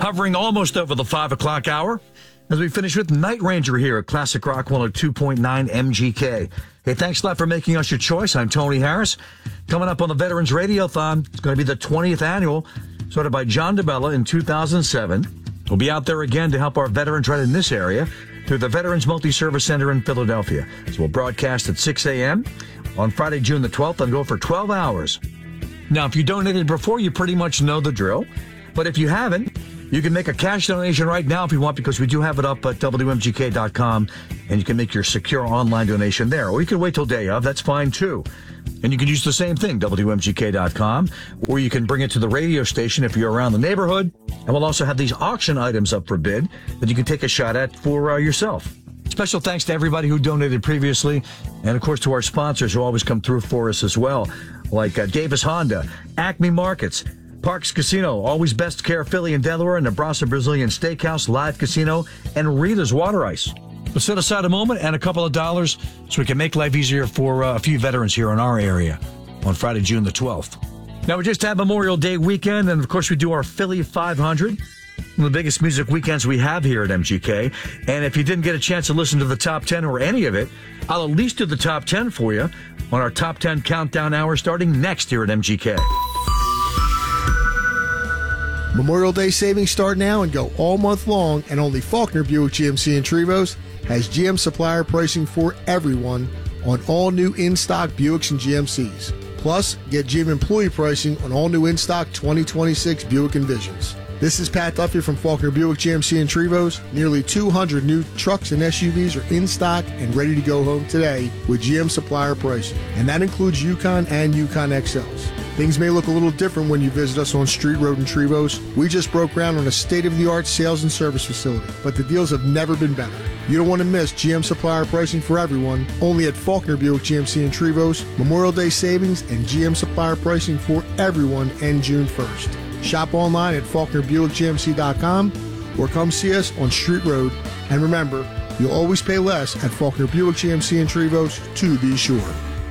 hovering almost over the 5 o'clock hour as we finish with Night Ranger here at Classic Rock 102.9 MGK. Hey, thanks a lot for making us your choice. I'm Tony Harris. Coming up on the Veterans Radiothon, it's going to be the 20th annual, started by John DeBella in 2007. We'll be out there again to help our veterans right in this area through the Veterans Multi-Service Center in Philadelphia. So we'll broadcast at 6 a.m. on Friday, June the 12th, and go for 12 hours. Now, if you donated before, you pretty much know the drill. But if you haven't, you can make a cash donation right now if you want, because we do have it up at WMGK.com, and you can make your secure online donation there. Or you can wait till day of. That's fine, too. And you can use the same thing, WMGK.com, or you can bring it to the radio station if you're around the neighborhood. And we'll also have these auction items up for bid that you can take a shot at for yourself. Special thanks to everybody who donated previously, and of course to our sponsors who always come through for us as well, like Davis Honda, Acme Markets, Parks Casino, Always Best Care Philly and Delaware, Nebraska Brazilian Steakhouse, Live Casino, and Rita's Water Ice. We'll set aside a moment and a couple of dollars so we can make life easier for a few veterans here in our area on Friday, June the 12th. Now, we just had Memorial Day weekend, and of course we do our Philly 500. One of the biggest music weekends we have here at MGK. And if you didn't get a chance to listen to the top 10 or any of it, I'll at least do the top 10 for you on our top 10 countdown hour starting next here at MGK. Memorial Day savings start now and go all month long, and only Faulkner Buick GMC in Trevose has GM supplier pricing for everyone on all new in-stock Buicks and GMCs. Plus, get GM employee pricing on all new in-stock 2026 Buick Envisions. This is Pat Duffy from Faulkner Buick GMC in Trevose. Nearly 200 new trucks and SUVs are in stock and ready to go home today with GM supplier pricing. And that includes Yukon and Yukon XLs. Things may look a little different when you visit us on Street Road in Trevose. We just broke ground on a state-of-the-art sales and service facility, but the deals have never been better. You don't want to miss GM supplier pricing for everyone, only at Faulkner Buick GMC in Trevose. Memorial Day savings and GM supplier pricing for everyone end June 1st. Shop online at FaulknerBuickGMC.com or come see us on Street Road. And remember, you'll always pay less at Faulkner Buick GMC in Trevose, to be sure.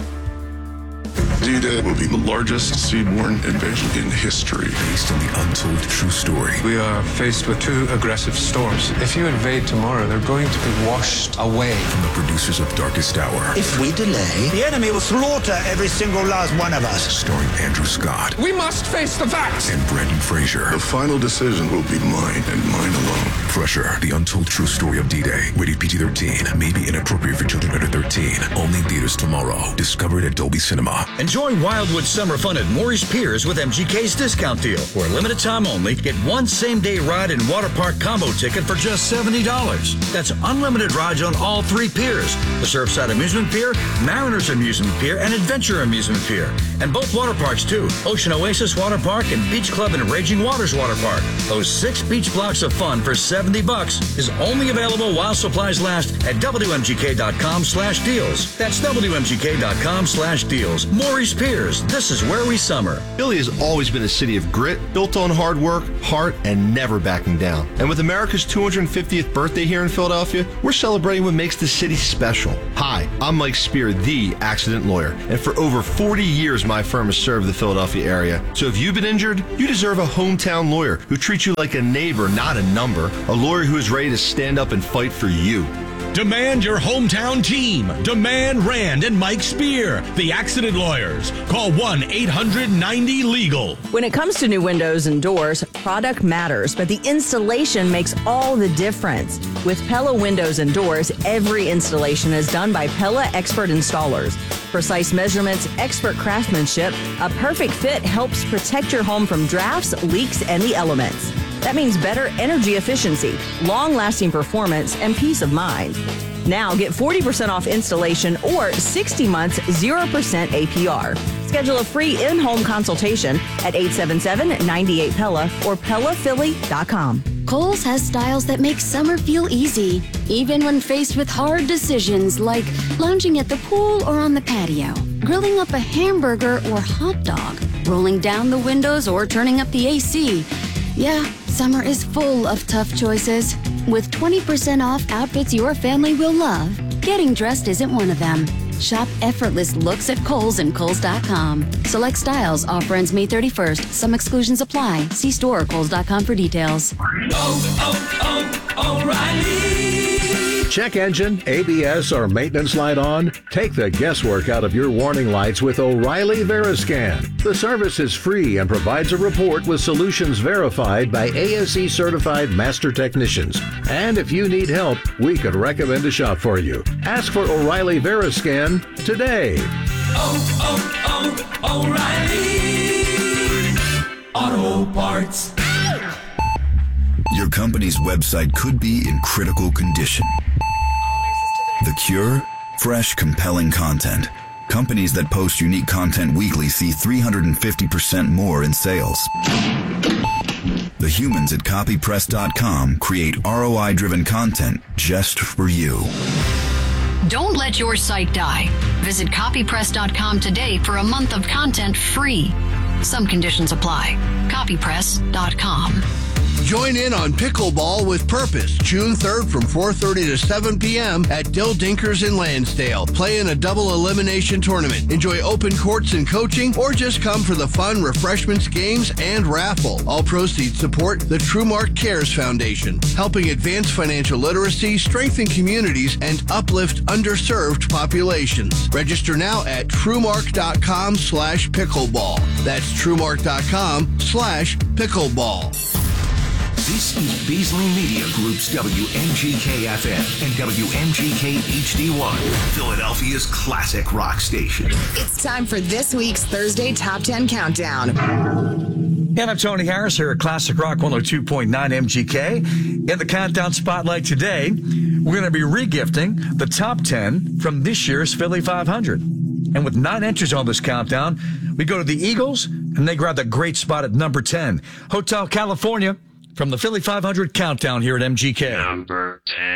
D-Day will be the largest seaborne invasion in history. Based on the untold true story. We are faced with two aggressive storms. If you invade tomorrow, they're going to be washed away. From the producers of Darkest Hour. If we delay, the enemy will slaughter every single last one of us. Starring Andrew Scott. We must face the facts. And Brendan Fraser. The final decision will be mine and mine alone. Fresher, the untold true story of D-Day. Rated PG-13. May be inappropriate for children under 13. Only in theaters tomorrow. Discover it at Dolby Cinema. Enjoy Wildwood Summer Fun at Maurice Piers with MGK's discount deal. For a limited time only, get one same-day ride and water park combo ticket for just $70. That's unlimited rides on all three piers: the Surfside Amusement Pier, Mariners Amusement Pier, and Adventure Amusement Pier. And both water parks, too: Ocean Oasis Water Park and Beach Club and Raging Waters Water Park. Those 6 beach blocks of fun for $70 is only available while supplies last at WMGK.com/deals. That's WMGK.com/deals. Maurice Piers, this is where we summer. Philly has always been a city of grit, built on hard work, heart, and never backing down. And with America's 250th birthday here in Philadelphia, we're celebrating what makes the city special. Hi, I'm Mike Spear, the accident lawyer, and for over 40 years my firm has served the Philadelphia area. So if you've been injured, you deserve a hometown lawyer who treats you like a neighbor, not a number, a lawyer who is ready to stand up and fight for you. Demand your hometown team. Demand Rand and Mike Spear, the accident lawyers. Call 1-800-90-LEGAL. When it comes to new windows and doors, product matters, but the installation makes all the difference. With Pella Windows and Doors, every installation is done by Pella expert installers. Precise measurements, expert craftsmanship, a perfect fit helps protect your home from drafts, leaks, and the elements. That means better energy efficiency, long-lasting performance, and peace of mind. Now get 40% off installation or 60 months 0% APR. Schedule a free in-home consultation at 877-98-PELLA or PellaPhilly.com. Kohl's has styles that make summer feel easy, even when faced with hard decisions like lounging at the pool or on the patio, grilling up a hamburger or hot dog, rolling down the windows or turning up the AC. Yeah, summer is full of tough choices. With 20% off outfits your family will love, getting dressed isn't one of them. Shop effortless looks at Kohl's and Kohl's.com. Select styles. Offer ends May 31st. Some exclusions apply. See store or Kohl's.com for details. O'Reilly. Check engine, ABS, or maintenance light on? Take the guesswork out of your warning lights with O'Reilly Veriscan. The service is free and provides a report with solutions verified by ASE certified master technicians. And if you need help, we could recommend a shop for you. Ask for O'Reilly Veriscan today. O'Reilly Auto Parts. Your company's website could be in critical condition. The cure? Fresh, compelling content. Companies that post unique content weekly see 350% more in sales. The humans at copypress.com create ROI-driven content just for you. Don't let your site die. Visit copypress.com today for a month of content free. Some conditions apply. Copypress.com. Join in on Pickleball with Purpose, June 3rd from 4:30 to 7 p.m. at Dill Dinkers in Lansdale. Play in a double elimination tournament. Enjoy open courts and coaching, or just come for the fun, refreshments, games, and raffle. All proceeds support the TrueMark Cares Foundation, helping advance financial literacy, strengthen communities, and uplift underserved populations. Register now at TrueMark.com/pickleball. That's TrueMark.com/pickleball. This is Beasley Media Group's WMGK-FM and WMGK HD1, Philadelphia's classic rock station. It's time for this week's Thursday Top 10 Countdown. And I'm Tony Harris here at Classic Rock 102.9 MGK. In the Countdown Spotlight today, we're going to be regifting the top 10 from this year's Philly 500. And with 9 entries on this countdown, we go to the Eagles, and they grab the great spot at number 10. Hotel California from the Philly 500 Countdown here at MGK. Number 10.